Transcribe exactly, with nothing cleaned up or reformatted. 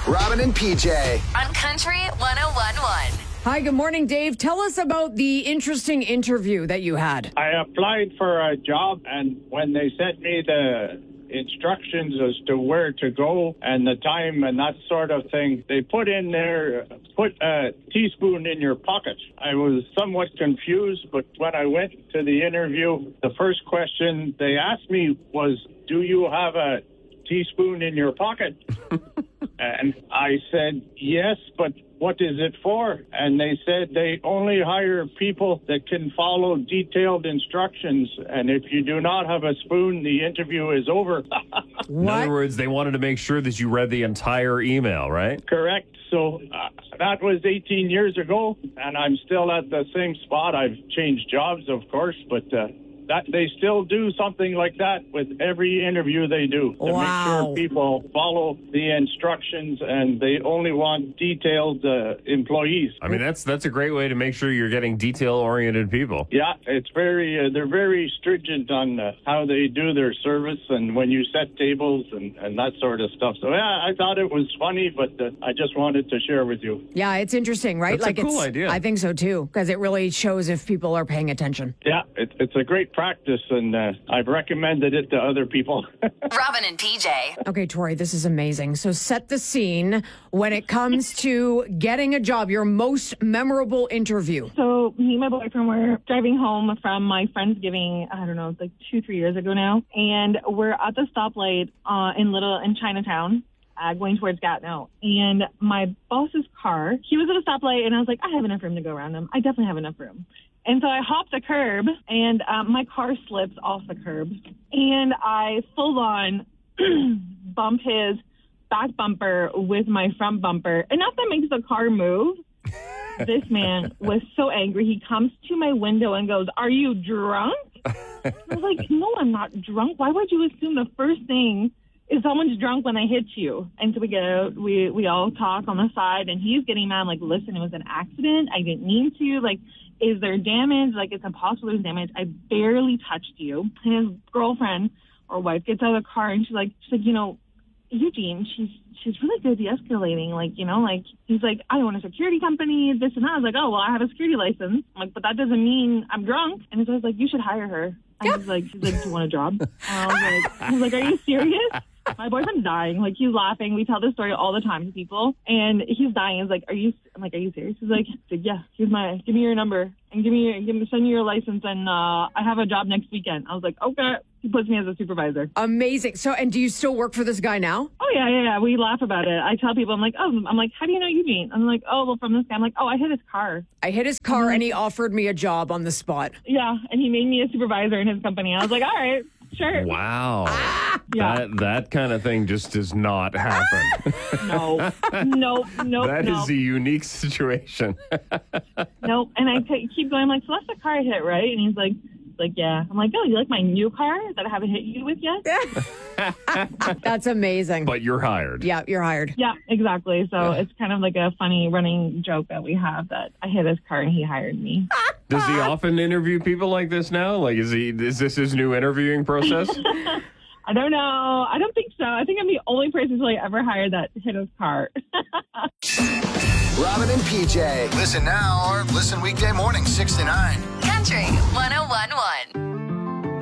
Robin and P J. On Country one oh one point one. Hi, good morning, Dave. Tell us about the interesting interview that you had. I applied for a job, and when they sent me the instructions as to where to go and the time and that sort of thing, they put in there, put a teaspoon in your pocket. I was somewhat confused, but when I went to the interview, the first question they asked me was, do you have a teaspoon in your pocket? And I said, yes, but what is it for? And they said they only hire people that can follow detailed instructions. And if you do not have a spoon, the interview is over. In other words, they wanted to make sure that you read the entire email, right? Correct. So uh, that was eighteen years ago, and I'm still at the same spot. I've changed jobs, of course, but uh, that they still do something like that with every interview they do to Wow. make sure people follow the instructions, and they only want detailed uh, employees. I mean, that's that's a great way to make sure you're getting detail-oriented people. Yeah, it's very, uh, they're very stringent on uh, how they do their service and when you set tables and, and that sort of stuff. So, yeah, I thought it was funny, but uh, I just wanted to share with you. Yeah, it's interesting, right? That's a like cool it's, idea. I think so, too, because it really shows if people are paying attention. Yeah, it, it's a great practice, and uh, I've recommended it to other people. Robin and P J. Okay, Tori, this is amazing. So set the scene when it comes to getting a job, your most memorable interview. So me and my boyfriend were driving home from my Friendsgiving, I don't know, it's like two, three years ago now. And we're at the stoplight uh, in Little, in Chinatown. Uh, going towards Gatineau. And my boss's car, he was at a stoplight, and I was like, I have enough room to go around him. I definitely have enough room. And so I hopped the curb, and um, my car slips off the curb. And I full-on bump his back bumper with my front bumper. Enough that makes the car move. This man was so angry. He comes to my window and goes, are you drunk? I was like, no, I'm not drunk. Why would you assume the first thing is someone's drunk when they hit you? And so we get out, we, we all talk on the side, and he's getting mad. I'm like, listen, it was an accident. I didn't mean to. Like, is there damage? Like, it's impossible there's damage. I barely touched you. And his girlfriend or wife gets out of the car, and she's like, she's like, you know, Eugene, she's she's really good de-escalating. Like, you know, like, he's like, I own a security company, this and that. I was like, oh, well, I have a security license. I'm like, but that doesn't mean I'm drunk. And so I was like, you should hire her. I was like, she's like, do you want a job? And I was like, I was like, are you serious? My boyfriend's dying. Like, he's laughing. We tell this story all the time to people. And he's dying. He's like, are you, I'm like, are you serious? He's like, he's like yeah, here's my, give me your number and give me your, give me, send me your license. And uh, I have a job next weekend. I was like, okay. He puts me as a supervisor. Amazing. So, and do you still work for this guy now? Oh, yeah, yeah, yeah. We laugh about it. I tell people, I'm like, oh, I'm like, how do you know Eugene? I'm like, oh, well, from this guy. I'm like, oh, I hit his car. I hit his car and he offered me a job on the spot. Yeah, and he made me a supervisor in his company. I was like, all right, sure. Wow. Yeah. That that kind of thing just does not happen. No, nope, nope, That nope. is a unique situation. Nope. And I t- keep going, I'm like, so that's the car I hit, right? And he's like, like, yeah. I'm like, oh, you like my new car that I haven't hit you with yet? That's amazing. But you're hired. Yeah, you're hired. Yeah, exactly. So it's kind of like a funny running joke that we have that I hit his car and he hired me. Does he often interview people like this now? Like, is he? Is this his new interviewing process? I don't know. I don't think so. I think I'm the only person I ever hired that hit his car. Robin and P J. Listen now or listen weekday morning, six to nine. Country one oh one point one.